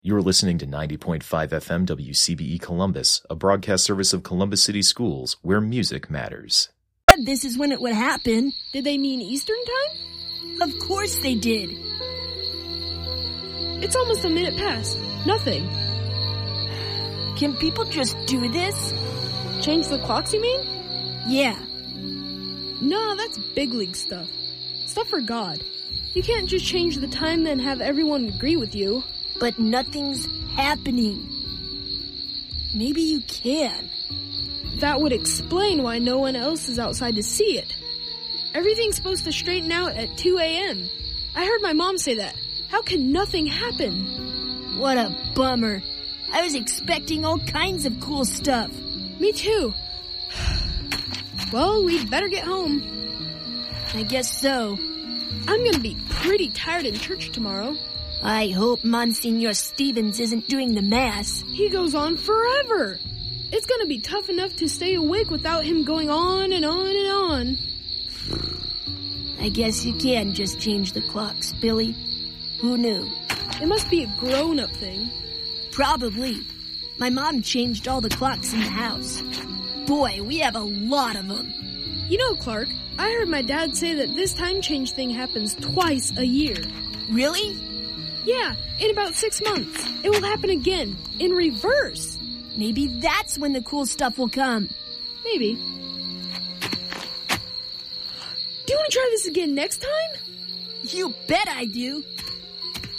You're listening to 90.5 FM WCBE Columbus, a broadcast service of Columbus City Schools, where music matters. This is when it would happen. Did they mean Eastern time? Of course they did. It's almost a minute past. Nothing. Can people just do this? Change the clocks, you mean? Yeah. No, that's big league stuff. Stuff for God. You can't just change the time then have everyone agree with you. But nothing's happening. Maybe you can. That would explain why no one else is outside to see it. Everything's supposed to straighten out at 2 a.m. I heard my mom say that. How can nothing happen? What a bummer. I was expecting all kinds of cool stuff. Me too. Well, we'd better get home. I guess so. I'm gonna be pretty tired in church tomorrow. I hope Monsignor Stevens isn't doing the Mass. He goes on forever. It's gonna be tough enough to stay awake without him going on and on and on. I guess you can just change the clocks, Billy. Who knew? It must be a grown-up thing. Probably. My mom changed all the clocks in the house. Boy, we have a lot of them. You know, Clark, I heard my dad say that this time change thing happens twice a year. Really? Yeah, in about 6 months. It will happen again, in reverse. Maybe that's when the cool stuff will come. Maybe. Do you want to try this again next time? You bet I do.